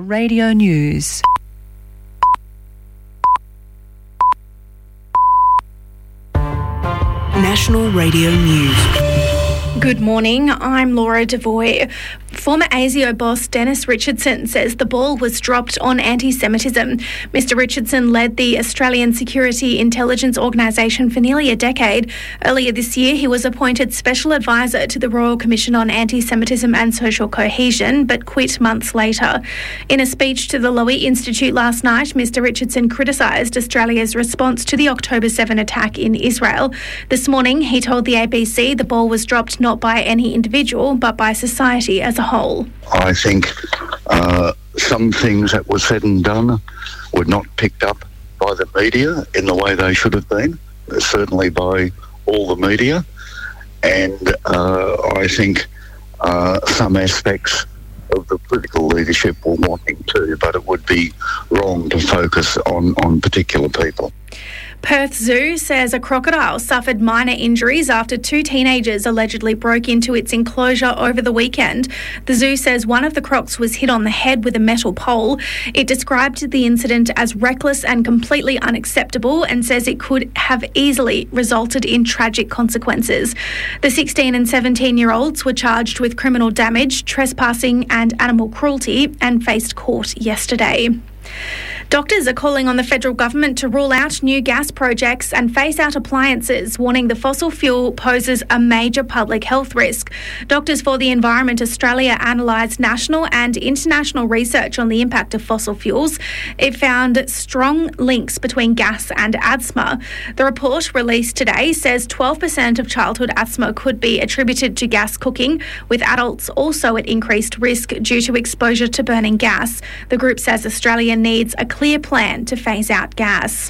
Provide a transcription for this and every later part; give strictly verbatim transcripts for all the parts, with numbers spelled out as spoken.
Radio News. National Radio News. Good morning, I'm Laura Devoy. Former ASIO boss Dennis Richardson says the ball was dropped on anti-Semitism. Mister Richardson led the Australian Security Intelligence Organisation for nearly a decade. Earlier this year, he was appointed Special Advisor to the Royal Commission on Anti-Semitism and Social Cohesion, but quit months later. In a speech to the Lowy Institute last night, Mister Richardson criticised Australia's response to the October seventh attack in Israel. This morning, he told the A B C the ball was dropped not by any individual, but by society as a whole. I think uh, some things that were said and done were not picked up by the media in the way they should have been, certainly by all the media. And uh, I think uh, some aspects of the political leadership were wanting to, but it would be wrong to focus on, on particular people. Perth Zoo says a crocodile suffered minor injuries after two teenagers allegedly broke into its enclosure over the weekend. The zoo says one of the crocs was hit on the head with a metal pole. It described the incident as reckless and completely unacceptable and says it could have easily resulted in tragic consequences. The sixteen and seventeen-year-olds were charged with criminal damage, trespassing and animal cruelty and faced court yesterday. Doctors are calling on the federal government to rule out new gas projects and phase out appliances, warning the fossil fuel poses a major public health risk. Doctors for the Environment Australia analysed national and international research on the impact of fossil fuels. It found strong links between gas and asthma. The report released today says twelve percent of childhood asthma could be attributed to gas cooking, with adults also at increased risk due to exposure to burning gas. The group says Australia needs a clear plan to phase out gas.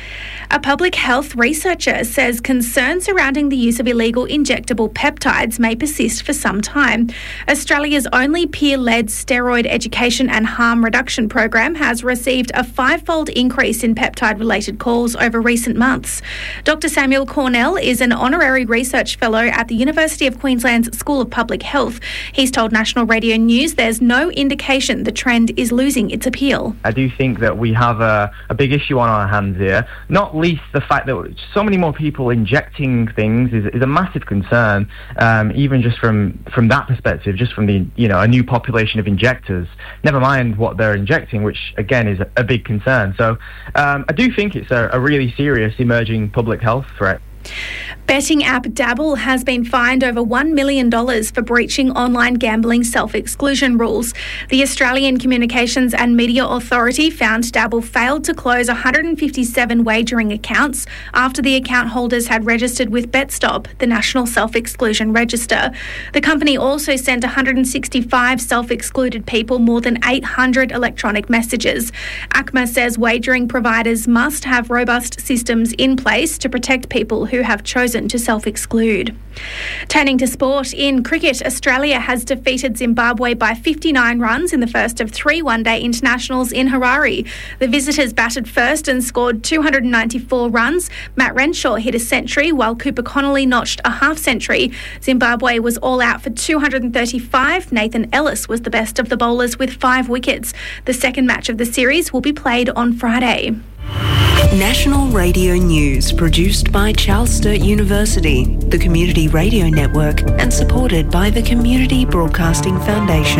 A public health researcher says concerns surrounding the use of illegal injectable peptides may persist for some time. Australia's only peer-led steroid education and harm reduction program has received a five-fold increase in peptide-related calls over recent months. Doctor Samuel Cornell is an honorary research fellow at the University of Queensland's School of Public Health. He's told National Radio News there's no indication the trend is losing its appeal. I do think that we have a, a big issue on our hands here. Not least the fact that so many more people injecting things is, is a massive concern, um, even just from, from that perspective, just from the, you know, a new population of injectors, never mind what they're injecting, which again is a, a big concern. So um, I do think it's a, a really serious emerging public health threat. Betting app Dabble has been fined over one million dollars for breaching online gambling self-exclusion rules. The Australian Communications and Media Authority found Dabble failed to close one hundred fifty-seven wagering accounts after the account holders had registered with BetStop, the National Self-Exclusion Register. The company also sent one hundred sixty-five self-excluded people more than eight hundred electronic messages. A C M A says wagering providers must have robust systems in place to protect people who have chosen to self-exclude. Turning to sport, in cricket, Australia has defeated Zimbabwe by fifty-nine runs in the first of three one-day internationals in Harare. The visitors batted first and scored two hundred ninety-four runs. Matt Renshaw hit a century while Cooper Connolly notched a half-century. Zimbabwe was all out for two hundred thirty-five. Nathan Ellis was the best of the bowlers with five wickets. The second match of the series will be played on Friday. National Radio News, produced by Charles Sturt University, the Community Radio Network, and supported by the Community Broadcasting Foundation.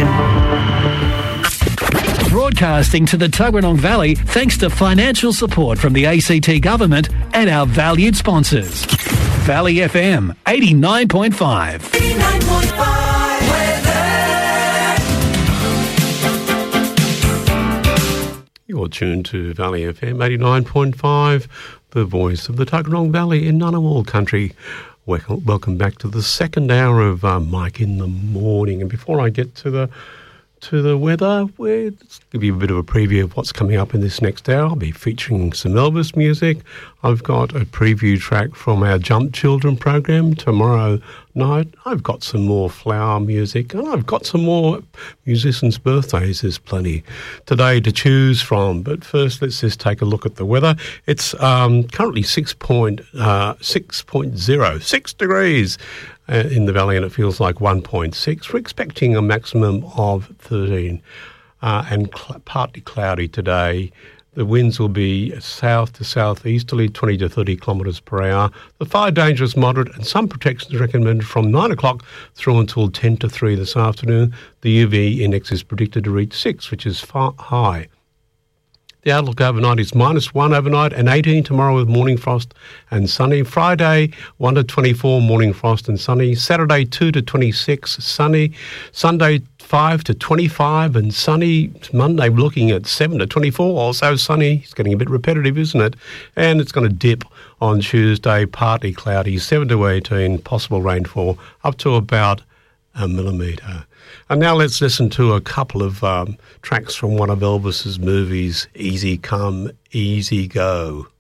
Broadcasting to the Tuggeranong Valley thanks to financial support from the A C T Government and our valued sponsors. Valley F M eighty-nine point five. eighty-nine point five weather. You're tuned to Valley F M eighty-nine point five, the voice of the Tuggeranong Valley in Ngunnawal country. Welcome, welcome back to the second hour of uh, Mike in the Morning. And before I get to the to the weather, we'll give you a bit of a preview of what's coming up in this next hour. I'll be featuring some Elvis music. I've got a preview track from our Jump Children program tomorrow night. I've got some more flower music, and I've got some more musicians' birthdays. There's plenty today to choose from. But first, let's just take a look at the weather. It's um, currently six point six point zero, six degrees uh, in the valley, and it feels like one point six. We're expecting a maximum of thirteen. uh, and cl- partly cloudy today. The winds will be south to southeasterly, twenty to thirty kilometres per hour. The fire danger is moderate and some protection is recommended from nine o'clock through until ten to three this afternoon. The U V index is predicted to reach six, which is far high. The outlook overnight is minus one overnight and eighteen tomorrow with morning frost and sunny. Friday, one to twenty-four, morning frost and sunny. Saturday, two to twenty-six, sunny. Sunday, five to twenty-five and sunny. Monday, looking at seven to twenty-four, also sunny. It's getting a bit repetitive, isn't it? And it's going to dip on Tuesday, partly cloudy, seven to eighteen, possible rainfall up to about a millimetre. And now let's listen to a couple of um, tracks from one of Elvis's movies, Easy Come, Easy Go.